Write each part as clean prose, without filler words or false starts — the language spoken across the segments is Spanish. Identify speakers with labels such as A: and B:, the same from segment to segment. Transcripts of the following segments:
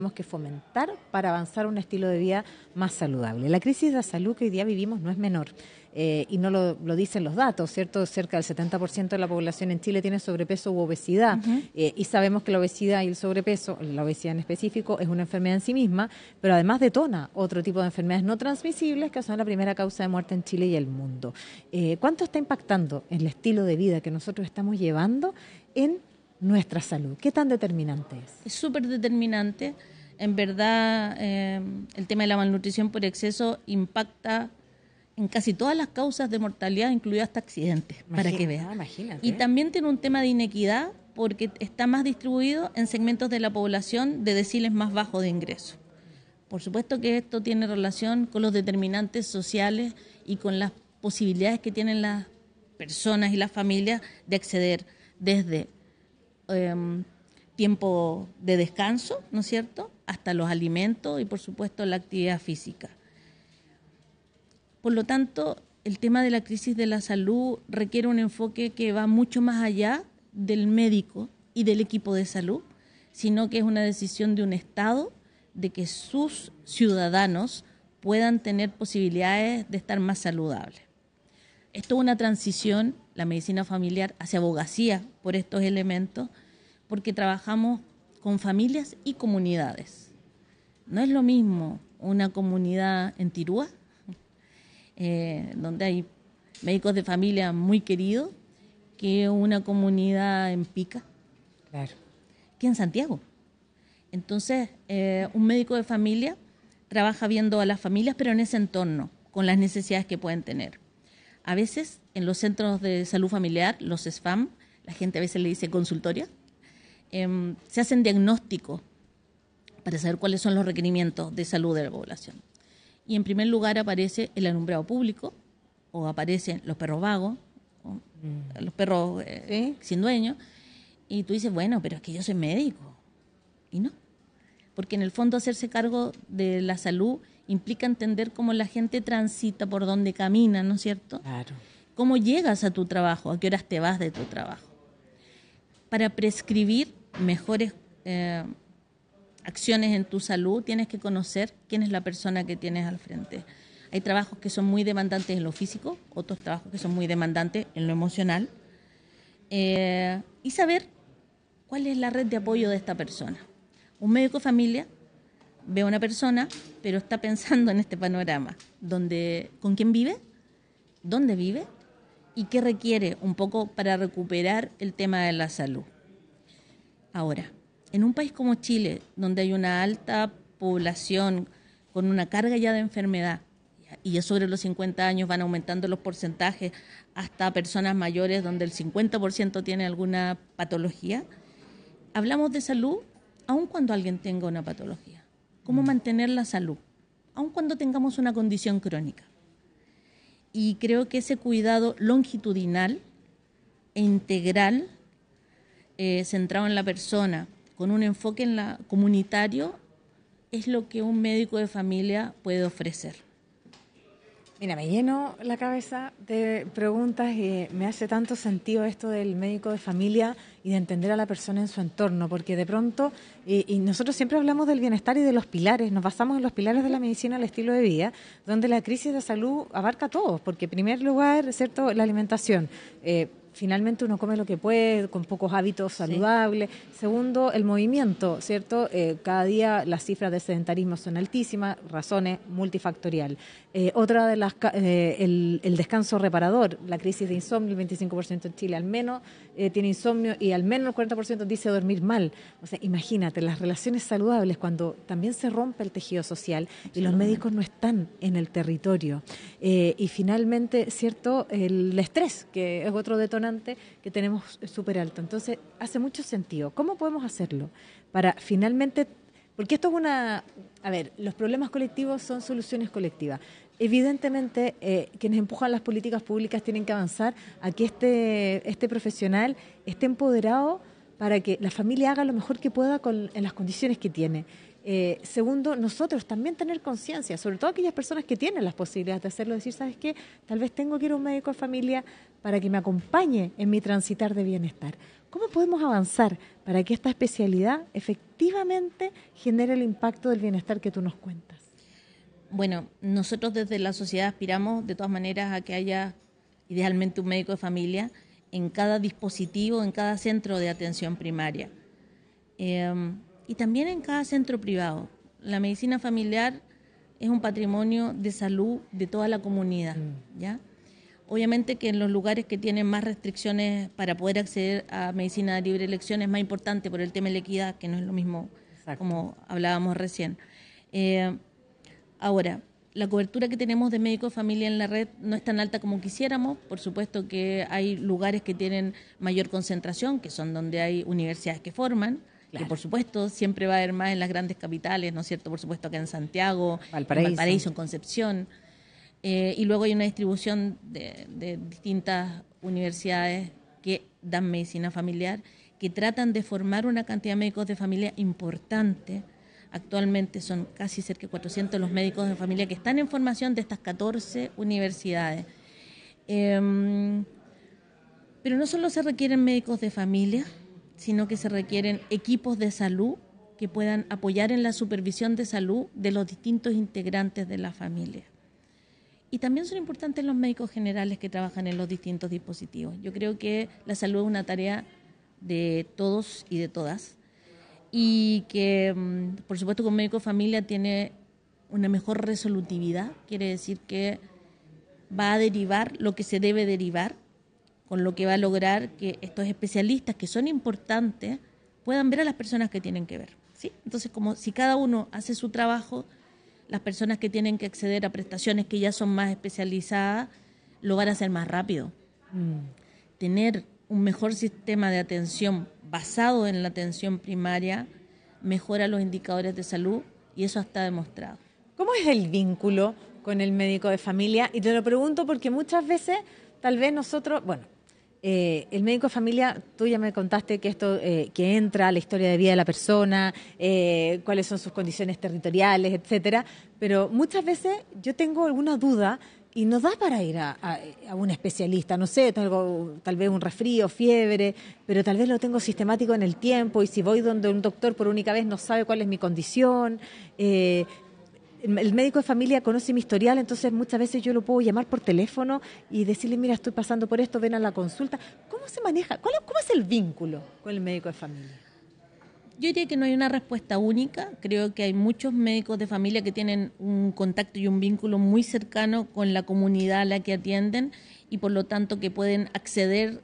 A: tenemos que fomentar para avanzar a un estilo de vida más saludable. La crisis de salud que hoy día vivimos no es menor. Y no lo dicen los datos, ¿cierto? Cerca del 70% de la población en Chile tiene sobrepeso u obesidad. Y sabemos que la obesidad y el sobrepeso, la obesidad en específico, es una enfermedad en sí misma, pero además detona otro tipo de enfermedades no transmisibles que son la primera causa de muerte en Chile y el mundo. ¿Cuánto está impactando en el estilo de vida que nosotros estamos llevando en nuestra salud? ¿Qué tan determinante es?
B: Es súper determinante. En verdad, el tema de la malnutrición por exceso impacta en casi todas las causas de mortalidad, incluidas hasta accidentes, para que vean.
A: Imagínate.
B: Y también tiene un tema de inequidad porque está más distribuido en segmentos de la población de deciles más bajos de ingreso. Por supuesto que esto tiene relación con los determinantes sociales y con las posibilidades que tienen las personas y las familias de acceder desde tiempo de descanso, ¿no es cierto?, hasta los alimentos y, por supuesto, la actividad física. Por lo tanto, el tema de la crisis de la salud requiere un enfoque que va mucho más allá del médico y del equipo de salud, sino que es una decisión de un Estado de que sus ciudadanos puedan tener posibilidades de estar más saludables. Esto es una transición, la medicina familiar, hacia abogacía por estos elementos, porque trabajamos con familias y comunidades. No es lo mismo una comunidad en Tirúa, donde hay médicos de familia muy queridos, que una comunidad en Pica,
A: Claro.
B: que en Santiago. Entonces, un médico de familia trabaja viendo a las familias, pero en ese entorno, con las necesidades que pueden tener. A veces, en los centros de salud familiar, los SFAM, la gente a veces le dice consultorio, se hacen diagnósticos para saber cuáles son los requerimientos de salud de la población. Y en primer lugar aparece el alumbrado público, o aparecen los perros vagos, o los perros sin dueño, y tú dices, bueno, pero es que yo soy médico. Y no, porque en el fondo hacerse cargo de la salud implica entender cómo la gente transita, por dónde camina, ¿no es cierto?
A: Claro.
B: Cómo llegas a tu trabajo, a qué horas te vas de tu trabajo. Para prescribir mejores acciones en tu salud, tienes que conocer quién es la persona que tienes al frente. Hay trabajos que son muy demandantes en lo físico, otros trabajos que son muy demandantes en lo emocional, y saber cuál es la red de apoyo de esta persona. Un médico de familia ve a una persona, pero está pensando en este panorama, donde con quién vive, dónde vive y qué requiere un poco para recuperar el tema de la salud. Ahora, en un país como Chile, donde hay una alta población con una carga ya de enfermedad, y ya sobre los 50 años van aumentando los porcentajes hasta personas mayores donde el 50% tiene alguna patología, hablamos de salud aun cuando alguien tenga una patología. ¿Cómo mantener la salud? Aun cuando tengamos una condición crónica. Y creo que ese cuidado longitudinal e integral, centrado en la persona, con un enfoque comunitario, es lo que un médico de familia puede ofrecer.
A: Mira, me lleno la cabeza de preguntas y me hace tanto sentido esto del médico de familia y de entender a la persona en su entorno, porque de pronto, y nosotros siempre hablamos del bienestar y de los pilares, nos basamos en los pilares de la medicina, el estilo de vida, donde la crisis de salud abarca a todos, porque en primer lugar, ¿cierto?, la alimentación. Finalmente uno come lo que puede, con pocos hábitos saludables. Sí. Segundo, el movimiento, ¿cierto? Cada día las cifras de sedentarismo son altísimas, razones multifactorial. Otra de las, el descanso reparador, la crisis de insomnio, el 25% en Chile al menos tiene insomnio y al menos el 40% dice dormir mal. O sea, imagínate, las relaciones saludables cuando también se rompe el tejido social y los médicos no están en el territorio. Y finalmente, ¿cierto? El estrés, que es otro detonante que tenemos súper alto. Entonces, hace mucho sentido. ¿Cómo podemos hacerlo? Para finalmente, porque esto es una... A ver, los problemas colectivos son soluciones colectivas. Evidentemente, quienes empujan las políticas públicas tienen que avanzar a que este profesional esté empoderado para que la familia haga lo mejor que pueda en las condiciones que tiene. Segundo, nosotros también tener conciencia, sobre todo aquellas personas que tienen las posibilidades de hacerlo, decir, ¿sabes qué? Tal vez tengo que ir a un médico de familia para que me acompañe en mi transitar de bienestar. ¿Cómo podemos avanzar para que esta especialidad efectivamente genere el impacto del bienestar que tú nos cuentas?
B: Bueno, nosotros desde la sociedad aspiramos de todas maneras a que haya idealmente un médico de familia en cada dispositivo, en cada centro de atención primaria. Y también en cada centro privado. La medicina familiar es un patrimonio de salud de toda la comunidad, ¿ya? Obviamente que en los lugares que tienen más restricciones para poder acceder a medicina de libre elección es más importante por el tema de la equidad, que no es lo mismo. Exacto. Como hablábamos recién. Ahora, la cobertura que tenemos de médicos de familia en la red no es tan alta como quisiéramos. Por supuesto que hay lugares que tienen mayor concentración, que son donde hay universidades que forman, claro, que por supuesto siempre va a haber más en las grandes capitales, ¿no es cierto? Por supuesto acá en Santiago, en Valparaíso, en Concepción. Y luego hay una distribución de distintas universidades que dan medicina familiar, que tratan de formar una cantidad de médicos de familia importante. Actualmente son casi cerca de 400 los médicos de familia que están en formación de estas 14 universidades. Pero no solo se requieren médicos de familia, sino que se requieren equipos de salud que puedan apoyar en la supervisión de salud de los distintos integrantes de la familia. Y también son importantes los médicos generales que trabajan en los distintos dispositivos. Yo creo que la salud es una tarea de todos y de todas, y que, por supuesto, que un médico de familia tiene una mejor resolutividad, quiere decir que va a derivar lo que se debe derivar, con lo que va a lograr que estos especialistas, que son importantes, puedan ver a las personas que tienen que ver, ¿sí? Entonces, como si cada uno hace su trabajo, las personas que tienen que acceder a prestaciones que ya son más especializadas, lo van a hacer más rápido. Tener un mejor sistema de atención basado en la atención primaria mejora los indicadores de salud y eso está demostrado.
A: ¿Cómo es el vínculo con el médico de familia? Y te lo pregunto porque muchas veces, tal vez nosotros, el médico de familia, tú ya me contaste que esto que entra a la historia de vida de la persona, cuáles son sus condiciones territoriales, etcétera, pero muchas veces yo tengo alguna duda y no da para ir a un especialista, no sé, tal vez un resfrío, fiebre, pero tal vez lo tengo sistemático en el tiempo y si voy donde un doctor por única vez no sabe cuál es mi condición. El médico de familia conoce mi historial, entonces muchas veces yo lo puedo llamar por teléfono y decirle, mira, estoy pasando por esto, ven a la consulta. ¿Cómo se maneja? ¿Cómo es el vínculo con el médico de familia?
B: Yo diría que no hay una respuesta única. Creo que hay muchos médicos de familia que tienen un contacto y un vínculo muy cercano con la comunidad a la que atienden y por lo tanto que pueden acceder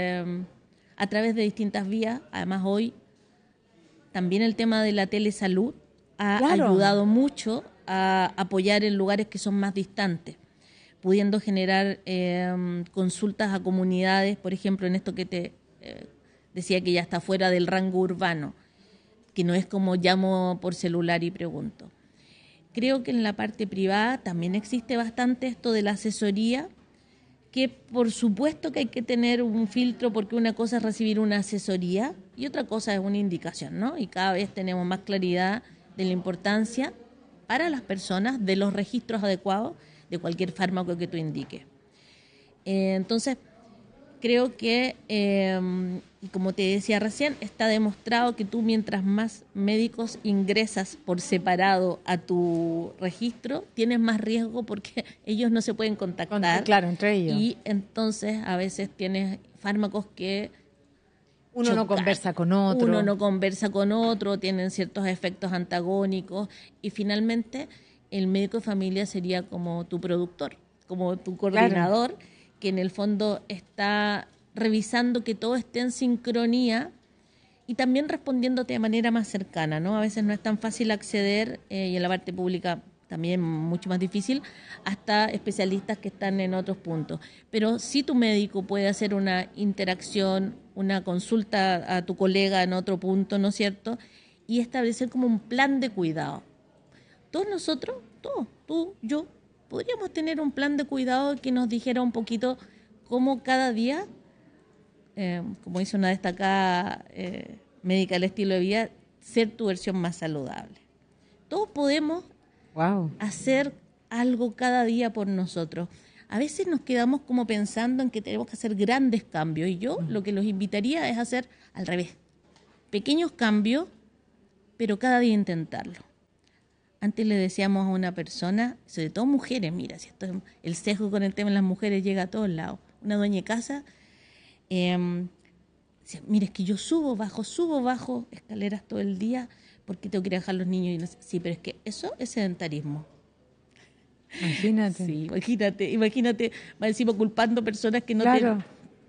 B: a través de distintas vías. Además hoy también el tema de la telesalud ha ayudado mucho a apoyar en lugares que son más distantes, pudiendo generar consultas a comunidades, por ejemplo, en esto que te decía que ya está fuera del rango urbano, que no es como llamo por celular y pregunto. Creo que en la parte privada también existe bastante esto de la asesoría, que por supuesto que hay que tener un filtro porque una cosa es recibir una asesoría y otra cosa es una indicación, ¿no? Y cada vez tenemos más claridad de la importancia para las personas de los registros adecuados de cualquier fármaco que tú indiques. Entonces, creo que, como te decía recién, está demostrado que tú mientras más médicos ingresas por separado a tu registro, tienes más riesgo porque ellos no se pueden contactar.
A: Claro, entre ellos.
B: Y entonces a veces tienes fármacos que
A: uno no conversa con otro.
B: Uno no conversa con otro, tienen ciertos efectos antagónicos y finalmente el médico de familia sería como tu productor, como tu coordinador, claro, que en el fondo está revisando que todo esté en sincronía y también respondiéndote de manera más cercana, ¿no? A veces no es tan fácil acceder, y en la parte pública también mucho más difícil, hasta especialistas que están en otros puntos. Pero sí tu médico puede hacer una interacción, una consulta a tu colega en otro punto, ¿no es cierto? Y establecer como un plan de cuidado. Todos nosotros, tú, yo, podríamos tener un plan de cuidado que nos dijera un poquito cómo cada día, como dice una destacada médica del estilo de vida, ser tu versión más saludable. Todos podemos hacer algo cada día por nosotros. a veces nos quedamos como pensando en que tenemos que hacer grandes cambios, y yo lo que los invitaría es hacer al revés, pequeños cambios, pero cada día intentarlo. Antes le decíamos a una persona, sobre todo mujeres, mira, si esto es, el sesgo con el tema de las mujeres llega a todos lados. Una dueña de casa, decía, mira, es que yo subo, bajo escaleras todo el día porque tengo que ir a dejar a los niños. Y no sé. Sí, pero es que eso es sedentarismo.
A: Imagínate.
B: Sí, imagínate, va encima culpando personas que no
A: Claro.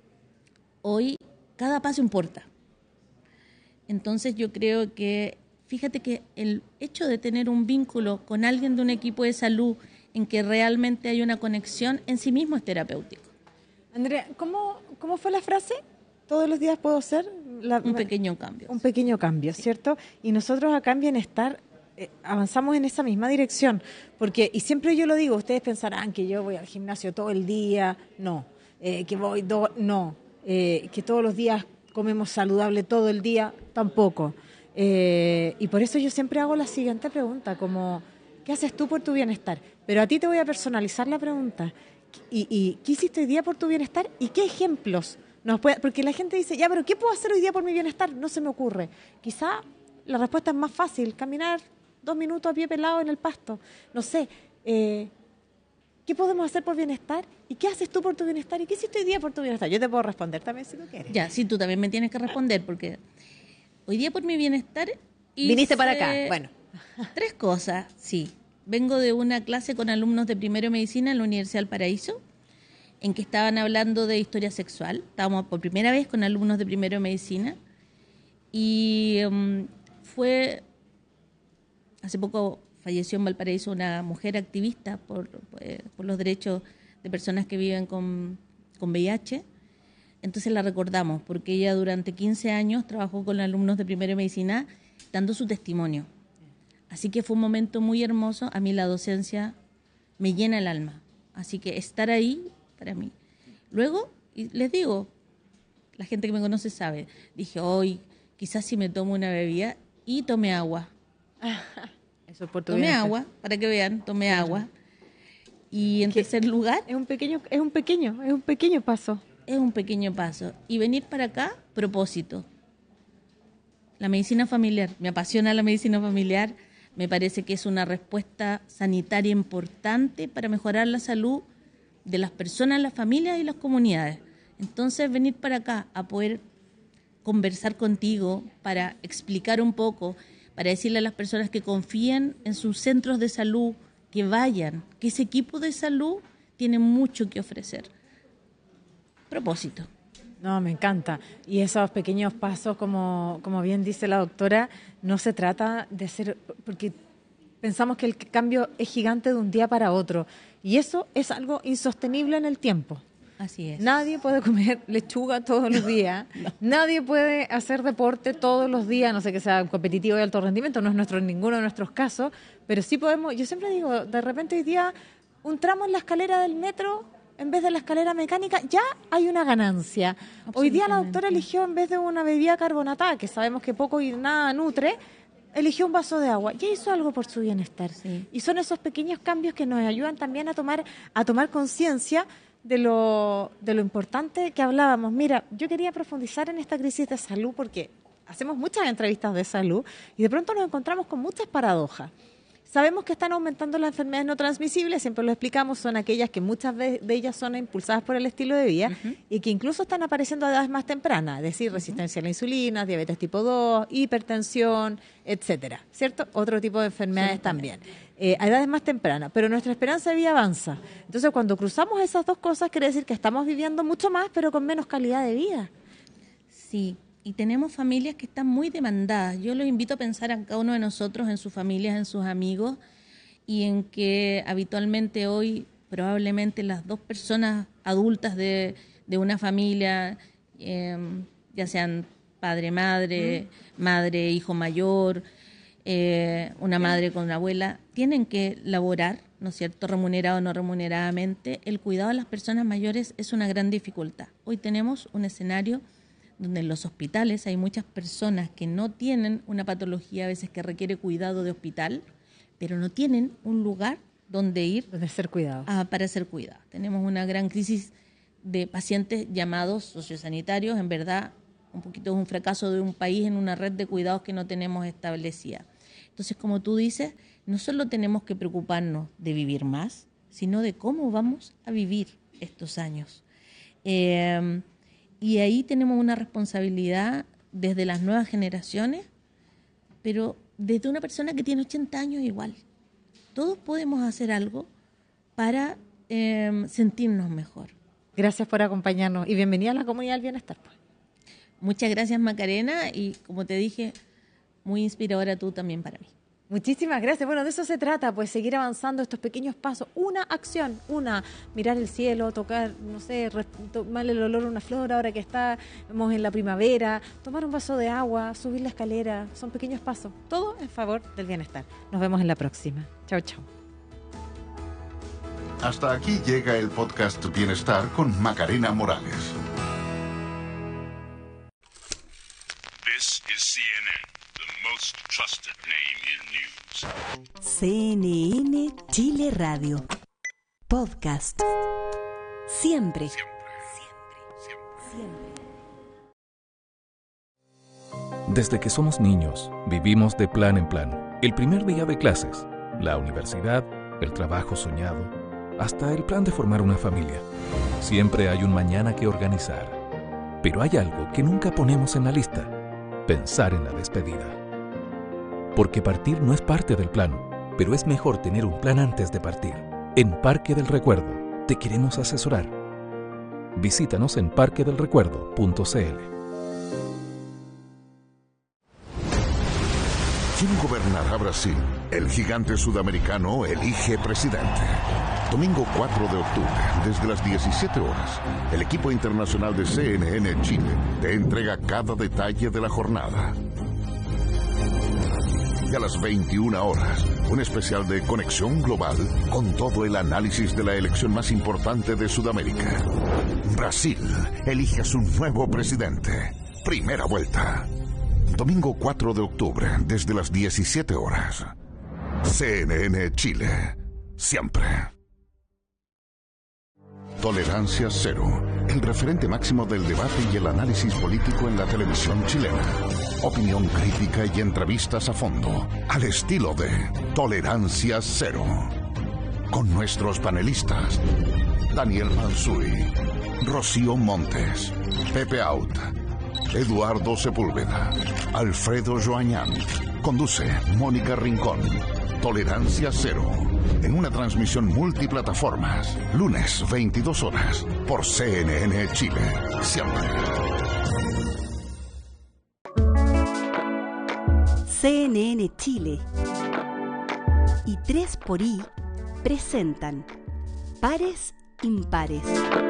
B: Hoy cada paso importa. Entonces yo creo que, fíjate que el hecho de tener un vínculo con alguien de un equipo de salud en que realmente hay una conexión, en sí mismo es terapéutico.
A: Andrea, ¿cómo fue la frase? Todos los días puedo ser
B: Un pequeño cambio.
A: Un pequeño cambio,
B: Sí.
A: ¿cierto? Y nosotros acá en Bienestar avanzamos en esa misma dirección, porque, y siempre yo lo digo, ustedes pensarán que yo voy al gimnasio todo el día, no, que voy, no, que todos los días comemos saludable todo el día, tampoco. Y por eso yo siempre hago la siguiente pregunta, como, ¿qué haces tú por tu bienestar? Pero a ti te voy a personalizar la pregunta. ¿Y qué hiciste hoy día por tu bienestar? ¿Y qué ejemplos nos puede? Porque la gente dice, ya, pero ¿qué puedo hacer hoy día por mi bienestar? No se me ocurre. Quizá la respuesta es más fácil, caminar 2 minutos a pie pelado en el pasto. No sé, ¿qué podemos hacer por bienestar? ¿Y qué haces tú por tu bienestar? ¿Y qué hiciste hoy día por tu bienestar? Yo te puedo responder también si tú quieres.
B: Ya, sí, tú también me tienes que responder, porque hoy día por mi bienestar
A: Viniste para acá, bueno.
B: 3 cosas, sí. Vengo de una clase con alumnos de primero de medicina en la Universidad del Paraíso, en que estaban hablando de historia sexual. Estábamos por primera vez con alumnos de primero de medicina, y fue, hace poco falleció en Valparaíso una mujer activista por los derechos de personas que viven con VIH. Entonces la recordamos, porque ella durante 15 años trabajó con alumnos de primero de medicina dando su testimonio. Así que fue un momento muy hermoso. A mí la docencia me llena el alma. Así que estar ahí, para mí. Luego, y les digo, la gente que me conoce sabe, dije, hoy quizás si me tomo una bebida, y tomé agua.
A: Eso es por tu
B: Tomé
A: bienestar.
B: agua, para que vean, tomé agua. Y en tercer lugar,
A: Es un pequeño paso.
B: es un pequeño paso. Y venir para acá, propósito. La medicina familiar, me apasiona la medicina familiar, me parece que es una respuesta sanitaria importante para mejorar la salud de las personas, las familias y las comunidades. Entonces, venir para acá a poder conversar contigo, para explicar un poco, para decirle a las personas que confíen en sus centros de salud, que vayan, que ese equipo de salud tiene mucho que ofrecer. Propósito.
A: No, me encanta. Y esos pequeños pasos, como bien dice la doctora, no se trata de hacer, porque pensamos que el cambio es gigante de un día para otro. Y eso es algo insostenible en el tiempo.
B: Así es.
A: Nadie puede comer lechuga todos los días. No. Nadie puede hacer deporte todos los días, no sé que sea competitivo de alto rendimiento, no es ninguno de nuestros casos, pero sí podemos, yo siempre digo, de repente hoy día un tramo en la escalera del metro, en vez de la escalera mecánica, ya hay una ganancia. Hoy día la doctora eligió, en vez de una bebida carbonatada, que sabemos que poco y nada nutre, eligió un vaso de agua. Ya hizo algo por su bienestar.
B: Sí.
A: Y son esos pequeños cambios que nos ayudan también a tomar conciencia de lo importante que hablábamos. Mira, yo quería profundizar en esta crisis de salud porque hacemos muchas entrevistas de salud y de pronto nos encontramos con muchas paradojas. Sabemos que están aumentando las enfermedades no transmisibles, siempre lo explicamos, son aquellas que muchas de ellas son impulsadas por el estilo de vida y que incluso están apareciendo a edades más tempranas, es decir, resistencia a la insulina, diabetes tipo 2, hipertensión, etcétera, ¿cierto? Otro tipo de enfermedades también, a edades más tempranas, pero nuestra esperanza de vida avanza. Entonces, cuando cruzamos esas dos cosas, quiere decir que estamos viviendo mucho más, pero con menos calidad de vida.
B: Sí. Y tenemos familias que están muy demandadas. Yo los invito a pensar a cada uno de nosotros en sus familias, en sus amigos, y en que habitualmente hoy probablemente las 2 personas adultas de una familia, ya sean padre, madre, madre, hijo mayor, una madre con una abuela, tienen que laborar, ¿no es cierto?, remunerado o no remuneradamente. El cuidado de las personas mayores es una gran dificultad. Hoy tenemos un escenario donde en los hospitales hay muchas personas que no tienen una patología a veces que requiere cuidado de hospital, pero no tienen un lugar dónde ir
A: ser cuidados.
B: Para ser cuidados. Tenemos una gran crisis de pacientes llamados sociosanitarios. En verdad, un poquito es un fracaso de un país en una red de cuidados que no tenemos establecida. Entonces, como tú dices, no solo tenemos que preocuparnos de vivir más, sino de cómo vamos a vivir estos años. Y ahí tenemos una responsabilidad desde las nuevas generaciones, pero desde una persona que tiene 80 años igual. Todos podemos hacer algo para sentirnos mejor.
A: Gracias por acompañarnos y bienvenida a la Comunidad del Bienestar.
B: Muchas gracias, Macarena, y como te dije, muy inspiradora tú también para mí.
A: Muchísimas gracias. Bueno, de eso se trata, pues seguir avanzando estos pequeños pasos. Una acción, mirar el cielo, tocar, no sé, tomar el olor a una flor ahora que estamos en la primavera, tomar un vaso de agua, subir la escalera. Son pequeños pasos. Todo en favor del bienestar. Nos vemos en la próxima. Chao, chao.
C: Hasta aquí llega el podcast Bienestar con Macarena Morales.
D: This is CNN, the most trusted name in news.
E: CNN Chile Radio. Podcast. Siempre.
F: Desde que somos niños, vivimos de plan en plan. El primer día de clases, la universidad, el trabajo soñado, hasta el plan de formar una familia. Siempre hay un mañana que organizar. Pero hay algo que nunca ponemos en la lista: pensar en la despedida. Porque partir no es parte del plan, pero es mejor tener un plan antes de partir. En Parque del Recuerdo te queremos asesorar. Visítanos en parquedelrecuerdo.cl.
C: ¿Quién gobernará Brasil? El gigante sudamericano elige presidente. Domingo 4 de octubre, desde las 17 horas, el equipo internacional de CNN Chile te entrega cada detalle de la jornada. Y a las 21 horas, un especial de Conexión Global con todo el análisis de la elección más importante de Sudamérica. Brasil elige a su nuevo presidente. Primera vuelta. Domingo 4 de octubre, desde las 17 horas. CNN Chile. Siempre. Tolerancia Cero, el referente máximo del debate y el análisis político en la televisión chilena. Opinión crítica y entrevistas a fondo, al estilo de Tolerancia Cero. Con nuestros panelistas: Daniel Mansuy, Rocío Montes, Pepe Out, Eduardo Sepúlveda, Alfredo Joañán. Conduce Mónica Rincón. Tolerancia Cero, en una transmisión multiplataformas, lunes 22 horas, por CNN Chile. Siempre.
E: CNN Chile y 3xI presentan Pares Impares.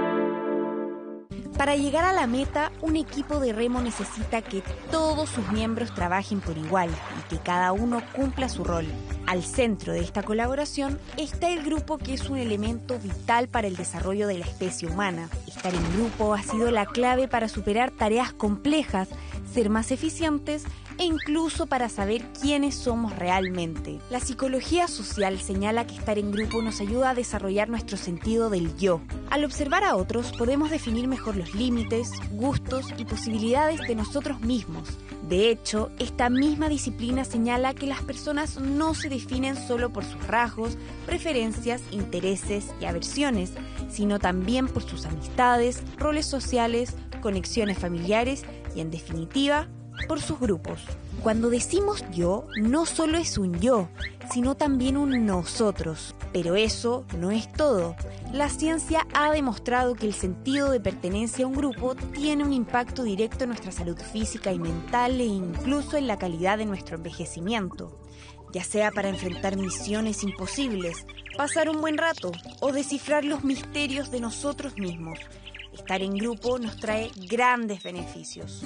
G: Para llegar a la meta, un equipo de remo necesita que todos sus miembros trabajen por igual y que cada uno cumpla su rol. Al centro de esta colaboración está el grupo, que es un elemento vital para el desarrollo de la especie humana. Estar en grupo ha sido la clave para superar tareas complejas, ser más eficientes e incluso para saber quiénes somos realmente. La psicología social señala que estar en grupo nos ayuda a desarrollar nuestro sentido del yo. Al observar a otros, podemos definir mejor los límites, gustos y posibilidades de nosotros mismos. De hecho, esta misma disciplina señala que las personas no se definen solo por sus rasgos, preferencias, intereses y aversiones, sino también por sus amistades, roles sociales, conexiones familiares y, en definitiva, por sus grupos. Cuando decimos yo, no solo es un yo, sino también un nosotros. Pero eso no es todo. La ciencia ha demostrado que el sentido de pertenencia a un grupo tiene un impacto directo en nuestra salud física y mental e incluso en la calidad de nuestro envejecimiento. Ya sea para enfrentar misiones imposibles, pasar un buen rato o descifrar los misterios de nosotros mismos. Estar en grupo nos trae grandes beneficios.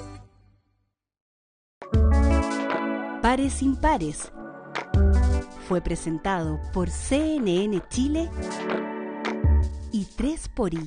E: Pares Impares fue presentado por CNN Chile y 3xI.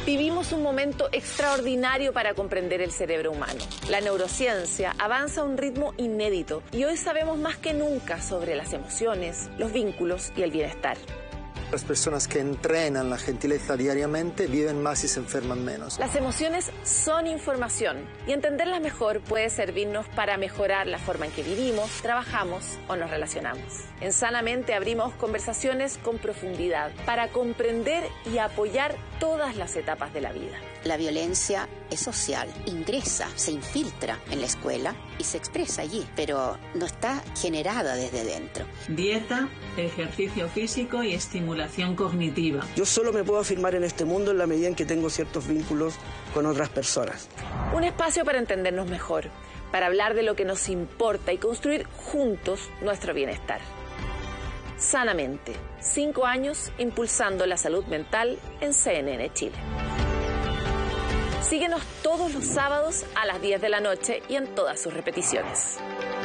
H: Vivimos un momento extraordinario para comprender el cerebro humano. La neurociencia avanza a un ritmo inédito y hoy sabemos más que nunca sobre las emociones, los vínculos y el bienestar.
I: Las personas que entrenan la gentileza diariamente viven más y se enferman menos.
H: Las emociones son información y entenderlas mejor puede servirnos para mejorar la forma en que vivimos, trabajamos o nos relacionamos. En Sanamente abrimos conversaciones con profundidad para comprender y apoyar todas las etapas de la vida.
J: La violencia es social, ingresa, se infiltra en la escuela y se expresa allí, pero no está generada desde dentro.
K: Dieta, ejercicio físico y estimulación cognitiva.
L: Yo solo me puedo afirmar en este mundo en la medida en que tengo ciertos vínculos con otras personas.
H: Un espacio para entendernos mejor, para hablar de lo que nos importa y construir juntos nuestro bienestar. Sanamente, 5 años impulsando la salud mental en CNN Chile. Síguenos todos los sábados a las 10 de la noche y en todas sus repeticiones.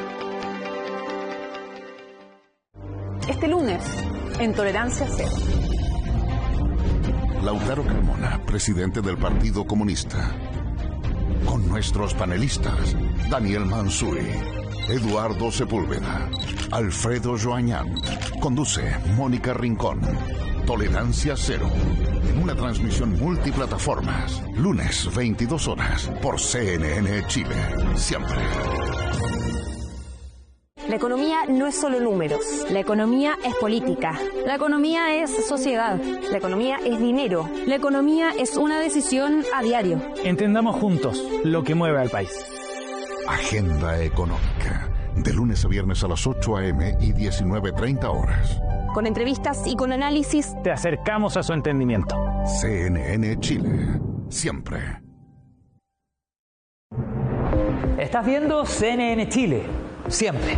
H: Este lunes, en Tolerancia Cero.
C: Lautaro Carmona, presidente del Partido Comunista. Con nuestros panelistas, Daniel Manzuri, Eduardo Sepúlveda, Alfredo Joañán. Conduce Mónica Rincón. Tolerancia Cero. En una transmisión multiplataformas. Lunes, 22 horas. Por CNN Chile. Siempre.
M: La economía no es solo números. La economía es política. La economía es sociedad. La economía es dinero. La economía es una decisión a diario.
N: Entendamos juntos lo que mueve al país.
C: Agenda Económica. De lunes a viernes a las 8 a.m. y 19:30 horas.
M: Con entrevistas y con análisis.
N: Te acercamos a su entendimiento.
C: CNN Chile. Siempre.
N: Estás viendo CNN Chile. Siempre.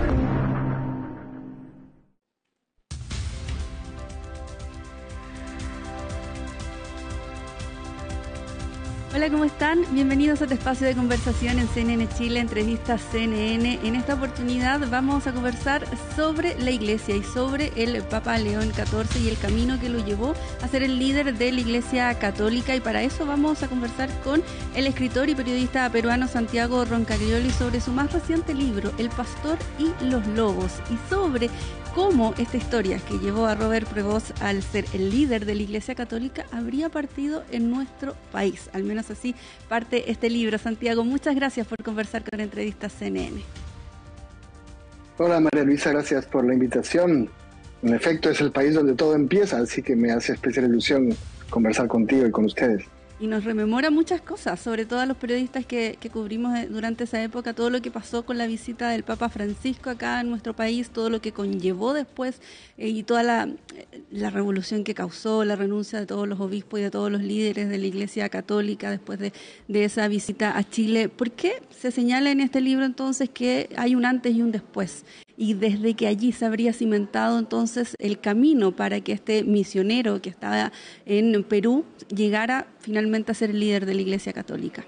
O: Hola, ¿cómo están? Bienvenidos a este espacio de conversación en CNN Chile, entrevistas CNN. En esta oportunidad vamos a conversar sobre la Iglesia y sobre el Papa León XIV y el camino que lo llevó a ser el líder de la Iglesia Católica. Y para eso vamos a conversar con el escritor y periodista peruano Santiago Roncaglioli sobre su más reciente libro, El Pastor y los Lobos, y sobre cómo esta historia que llevó a Robert Prevost al ser el líder de la Iglesia Católica habría partido en nuestro país. Al menos así parte este libro. Santiago, muchas gracias por conversar con Entrevistas CNN.
P: Hola María Luisa, gracias por la invitación. En efecto, es el país donde todo empieza, así que me hace especial ilusión conversar contigo y con ustedes.
O: Y nos rememora muchas cosas, sobre todo a los periodistas que cubrimos durante esa época, todo lo que pasó con la visita del Papa Francisco acá en nuestro país, todo lo que conllevó después y toda la revolución que causó, la renuncia de todos los obispos y de todos los líderes de la Iglesia Católica después de esa visita a Chile. ¿Por qué se señala en este libro entonces que hay un antes y un después? Y desde que allí se habría cimentado entonces el camino para que este misionero que estaba en Perú llegara finalmente a ser el líder de la Iglesia Católica.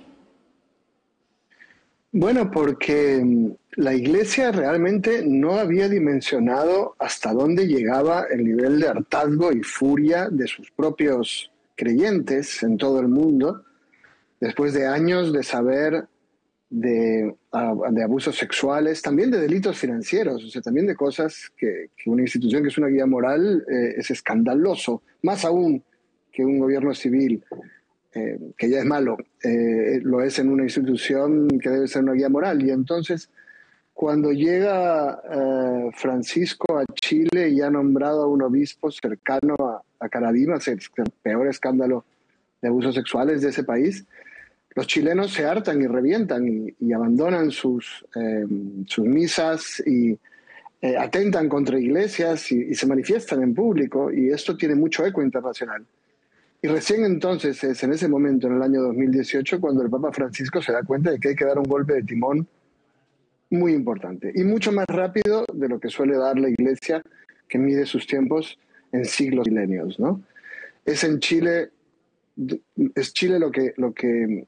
P: Bueno, porque la Iglesia realmente no había dimensionado hasta dónde llegaba el nivel de hartazgo y furia de sus propios creyentes en todo el mundo, después de años de saber de abusos sexuales, también de delitos financieros, o sea, también de cosas que una institución que es una guía moral es escandaloso, más aún que un gobierno civil, que ya es malo, lo es en una institución que debe ser una guía moral. Y entonces, cuando llega Francisco a Chile y ha nombrado a un obispo cercano a Carabimas, el peor escándalo de abusos sexuales de ese país, los chilenos se hartan y revientan y abandonan sus misas y atentan contra iglesias y se manifiestan en público, y esto tiene mucho eco internacional. Y recién entonces es en ese momento, en el año 2018, cuando el Papa Francisco se da cuenta de que hay que dar un golpe de timón muy importante y mucho más rápido de lo que suele dar la Iglesia, que mide sus tiempos en siglos, milenios, ¿no? Es Chile lo que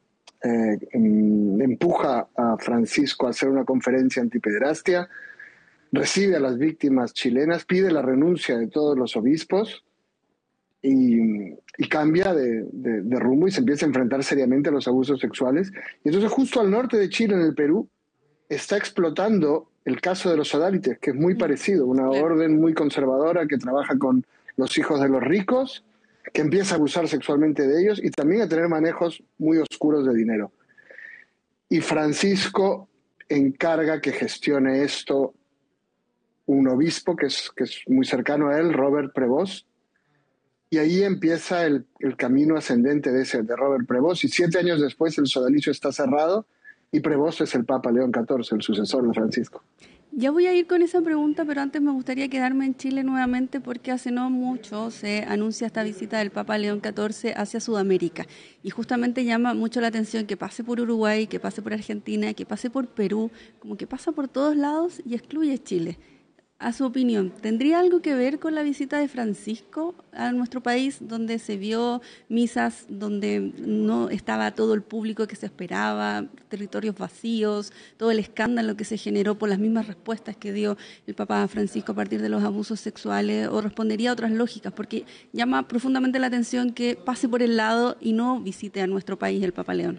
P: empuja a Francisco a hacer una conferencia antipederastia, recibe a las víctimas chilenas, pide la renuncia de todos los obispos y cambia de rumbo y se empieza a enfrentar seriamente a los abusos sexuales. Y entonces justo al norte de Chile, en el Perú, está explotando el caso de los sodálites, que es muy parecido, una orden muy conservadora que trabaja con los hijos de los ricos, que empieza a abusar sexualmente de ellos y también a tener manejos muy oscuros de dinero. Y Francisco encarga que gestione esto un obispo que es muy cercano a él, Robert Prevost, y ahí empieza el camino ascendente de Robert Prevost, y 7 años después el sodalicio está cerrado y Prevost es el Papa León XIV, el sucesor de Francisco.
O: Ya voy a ir con esa pregunta, pero antes me gustaría quedarme en Chile nuevamente porque hace no mucho se anuncia esta visita del Papa León XIV hacia Sudamérica y justamente llama mucho la atención que pase por Uruguay, que pase por Argentina, que pase por Perú, como que pasa por todos lados y excluye Chile. A su opinión, ¿tendría algo que ver con la visita de Francisco a nuestro país, donde se vio misas, donde no estaba todo el público que se esperaba, territorios vacíos, todo el escándalo que se generó por las mismas respuestas que dio el Papa Francisco a partir de los abusos sexuales, o respondería a otras lógicas? Porque llama profundamente la atención que pase por el lado y no visite a nuestro país el Papa León.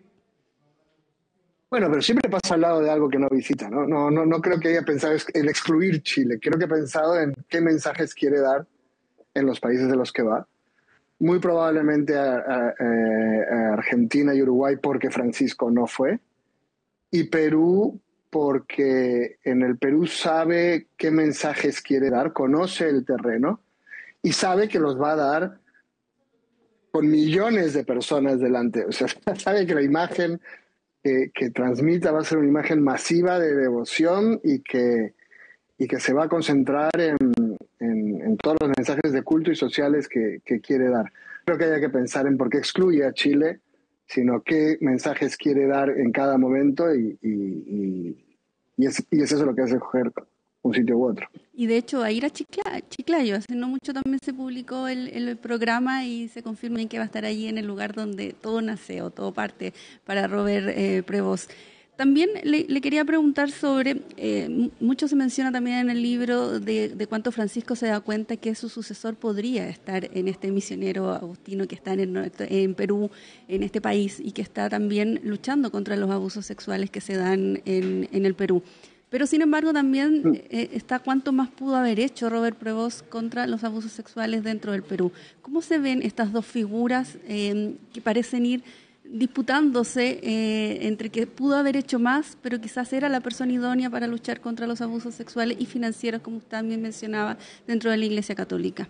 P: Bueno, pero siempre pasa al lado de algo que no visita, ¿no? No creo que haya pensado en excluir Chile. Creo que ha pensado en qué mensajes quiere dar en los países de los que va. Muy probablemente a Argentina y Uruguay porque Francisco no fue. Y Perú porque en el Perú sabe qué mensajes quiere dar, conoce el terreno y sabe que los va a dar con millones de personas delante. O sea, sabe que la imagen que transmita va a ser una imagen masiva de devoción y que se va a concentrar en todos los mensajes de culto y sociales que quiere dar. Creo que haya que pensar en por qué excluye a Chile, sino qué mensajes quiere dar en cada momento y es eso lo que hace escoger un sitio u otro.
O: Y de hecho, a ir a Chiclayo, hace no mucho también se publicó el programa y se confirma que va a estar allí en el lugar donde todo nace o todo parte para Robert Prevost. También le quería preguntar sobre, mucho se menciona también en el libro de cuánto Francisco se da cuenta que su sucesor podría estar en este misionero agustino que está en Perú, en este país, y que está también luchando contra los abusos sexuales que se dan en el Perú. Pero sin embargo también está cuánto más pudo haber hecho Robert Prevost contra los abusos sexuales dentro del Perú. ¿Cómo se ven estas dos figuras que parecen ir disputándose entre que pudo haber hecho más, pero quizás era la persona idónea para luchar contra los abusos sexuales y financieros, como usted también mencionaba, dentro de la Iglesia Católica?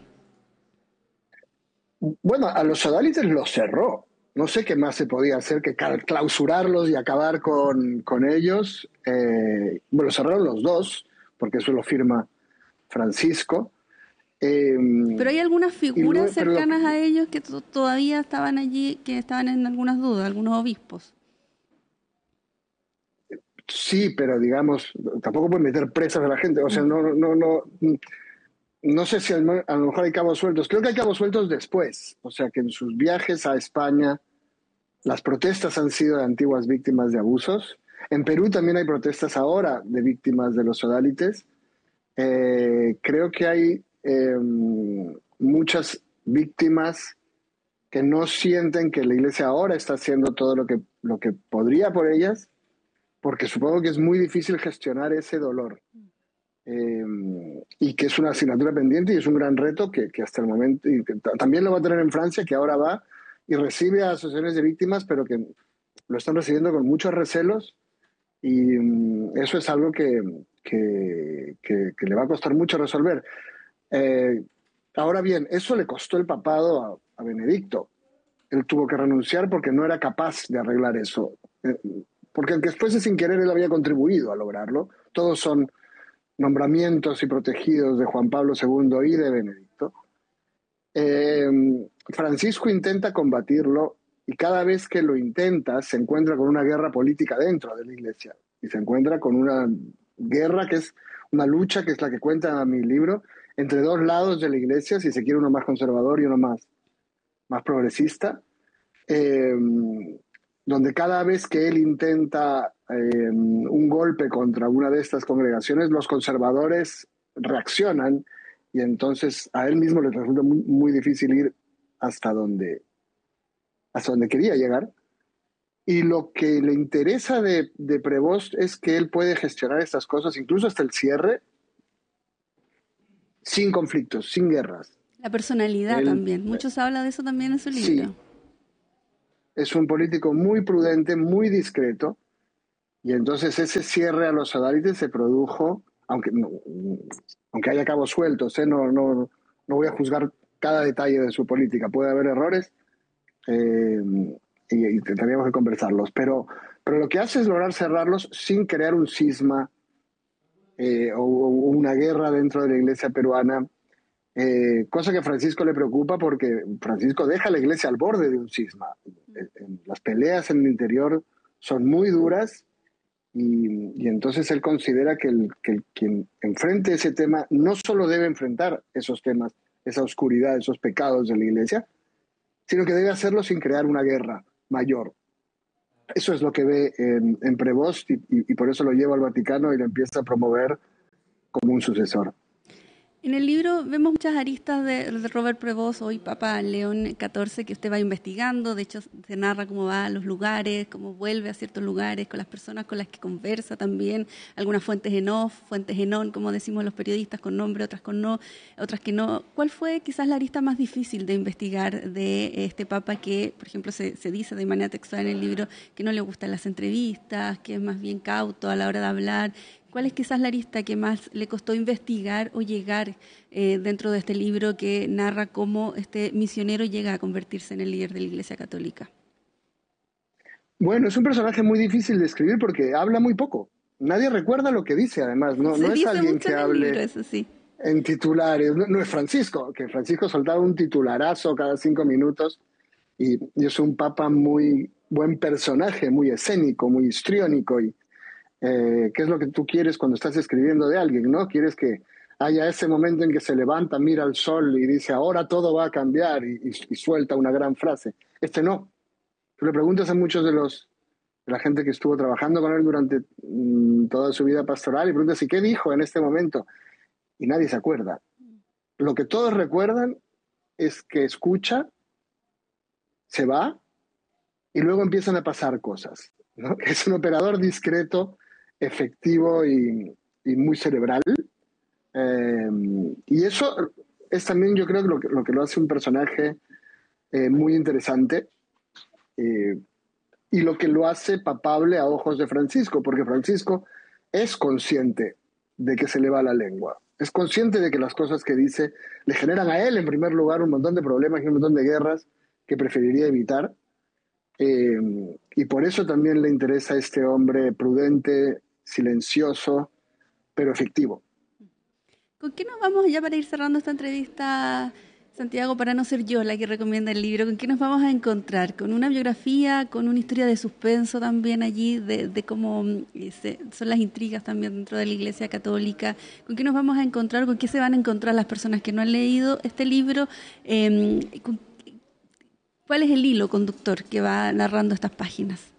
P: Bueno, a los sodálites los cerró. No sé qué más se podía hacer que clausurarlos y acabar con ellos. Bueno, cerraron los dos, porque eso lo firma Francisco.
O: Pero hay algunas figuras cercanas a ellos que todavía estaban allí, que estaban en algunas dudas, algunos obispos.
P: Sí, pero digamos, tampoco pueden meter presas a la gente. O sea, no sé si a lo mejor hay cabos sueltos. Creo que hay cabos sueltos después. O sea, que en sus viajes a España las protestas han sido de antiguas víctimas de abusos. En Perú también hay protestas ahora de víctimas de los sodálites. Creo que hay muchas víctimas que no sienten que la Iglesia ahora está haciendo todo lo que podría por ellas, porque supongo que es muy difícil gestionar ese dolor. Y que es una asignatura pendiente y es un gran reto que hasta el momento, y que también lo va a tener en Francia, que ahora va y recibe a asociaciones de víctimas, pero que lo están recibiendo con muchos recelos, y eso es algo que le va a costar mucho resolver. Ahora bien, eso le costó el papado a Benedicto. Él tuvo que renunciar porque no era capaz de arreglar eso, porque aunque después de sin querer él había contribuido a lograrlo. Todos son nombramientos y protegidos de Juan Pablo II y de Benedicto. Francisco intenta combatirlo y cada vez que lo intenta se encuentra con una guerra política dentro de la Iglesia y se encuentra con una guerra que es una lucha, que es la que cuenta mi libro, entre dos lados de la Iglesia, si se quiere, uno más conservador y uno más progresista, donde cada vez que él intenta un golpe contra una de estas congregaciones, los conservadores reaccionan y entonces a él mismo le resulta muy, muy difícil ir hasta donde quería llegar. Y lo que le interesa de Prevost es que él puede gestionar estas cosas, incluso hasta el cierre, sin conflictos, sin guerras.
O: La personalidad también. Muchos hablan de eso también en su libro.
P: Sí. Es un político muy prudente, muy discreto, y entonces ese cierre a los satélites se produjo, aunque haya cabos sueltos, no voy a juzgar cada detalle de su política, puede haber errores y tendríamos que conversarlos, pero lo que hace es lograr cerrarlos sin crear un cisma o una guerra dentro de la iglesia peruana, cosa que a Francisco le preocupa porque Francisco deja a la iglesia al borde de un cisma. Las peleas en el interior son muy duras y entonces él considera que quien enfrente ese tema no solo debe enfrentar esos temas, esa oscuridad, esos pecados de la iglesia, sino que debe hacerlo sin crear una guerra mayor. Eso es lo que ve en Prevost y por eso lo lleva al Vaticano y lo empieza a promover como un sucesor.
O: En el libro vemos muchas aristas de Robert Prevost, hoy Papa León XIV, que usted va investigando. De hecho, se narra cómo va a los lugares, cómo vuelve a ciertos lugares, con las personas con las que conversa también. Algunas fuentes en off, fuentes en on, como decimos los periodistas, con nombre, otras con no, otras que no. ¿Cuál fue quizás la arista más difícil de investigar de este Papa que, por ejemplo, se dice de manera textual en el libro que no le gustan las entrevistas, que es más bien cauto a la hora de hablar? ¿Cuál es quizás la arista que más le costó investigar o llegar dentro de este libro que narra cómo este misionero llega a convertirse en el líder de la Iglesia Católica?
P: Bueno, es un personaje muy difícil de escribir porque habla muy poco. Nadie recuerda lo que dice, además. No es alguien que hable libro, eso sí, en titulares. No es Francisco, que Francisco soltaba un titularazo cada 5 minutos y es un papa muy buen personaje, muy escénico, muy histriónico y ¿qué es lo que tú quieres cuando estás escribiendo de alguien, ¿no? Quieres que haya ese momento en que se levanta, mira al sol y dice, ahora todo va a cambiar y suelta una gran frase. No. Tú le preguntas a muchos de la gente que estuvo trabajando con él durante toda su vida pastoral y preguntas, ¿y qué dijo en este momento? Y nadie se acuerda. Lo que todos recuerdan es que escucha, se va y luego empiezan a pasar cosas, ¿no? Es un operador discreto, efectivo y muy cerebral. Y eso es también, yo creo, lo que lo hace un personaje muy interesante y lo que lo hace papable a ojos de Francisco, porque Francisco es consciente de que se le va la lengua, es consciente de que las cosas que dice le generan a él, en primer lugar, un montón de problemas y un montón de guerras que preferiría evitar. Y por eso también le interesa a este hombre prudente, silencioso, pero efectivo.
O: ¿Con qué nos vamos, ya para ir cerrando esta entrevista, Santiago, para no ser yo la que recomienda el libro, con qué nos vamos a encontrar? ¿Con una biografía, con una historia de suspenso también allí, de cómo son las intrigas también dentro de la Iglesia Católica? ¿Con qué nos vamos a encontrar? ¿Con qué se van a encontrar las personas que no han leído este libro? ¿Cuál es el hilo conductor que va narrando estas páginas?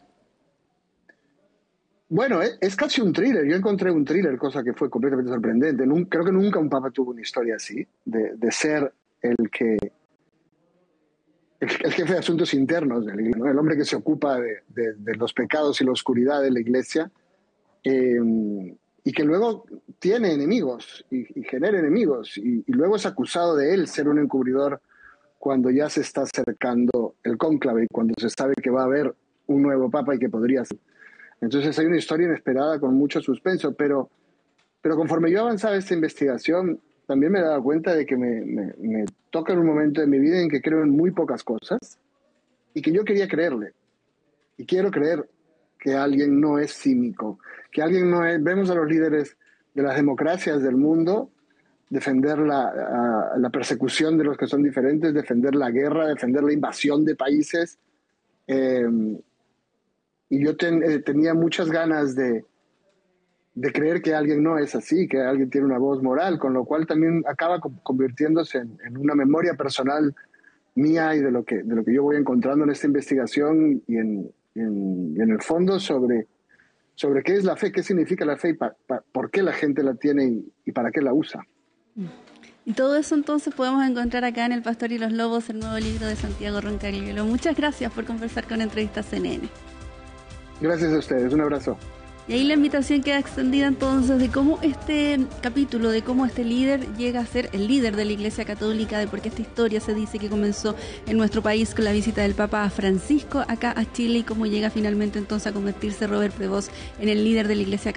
P: Bueno, es casi un thriller. Yo encontré un thriller, cosa que fue completamente sorprendente. Creo que nunca un papa tuvo una historia así, de ser el jefe de asuntos internos de la iglesia, ¿no? El hombre que se ocupa de los pecados y la oscuridad de la iglesia, y que luego tiene enemigos y genera enemigos, y luego es acusado de él ser un encubridor cuando ya se está acercando el cónclave y cuando se sabe que va a haber un nuevo papa y que podría ser. Entonces hay una historia inesperada con mucho suspenso, pero conforme yo avanzaba esta investigación, también me daba cuenta de que me toca en un momento de mi vida en que creo en muy pocas cosas y que yo quería creerle. Y quiero creer que alguien no es cínico, que alguien no es... Vemos a los líderes de las democracias del mundo defender la persecución de los que son diferentes, defender la guerra, defender la invasión de países. Y yo tenía muchas ganas de creer que alguien no es así, que alguien tiene una voz moral, con lo cual también acaba convirtiéndose en una memoria personal mía y de lo que yo voy encontrando en esta investigación y en el fondo sobre qué es la fe, qué significa la fe y por qué la gente la tiene y para qué la usa.
O: Y todo eso entonces podemos encontrar acá en El Pastor y los Lobos, el nuevo libro de Santiago Roncagliolo. Muchas gracias por conversar con Entrevistas CNN.
P: Gracias a ustedes, un abrazo.
O: Y ahí la invitación queda extendida entonces de cómo este capítulo, de cómo este líder llega a ser el líder de la Iglesia Católica, de por qué esta historia se dice que comenzó en nuestro país con la visita del Papa Francisco acá a Chile y cómo llega finalmente entonces a convertirse Robert Prevost en el líder de la Iglesia Católica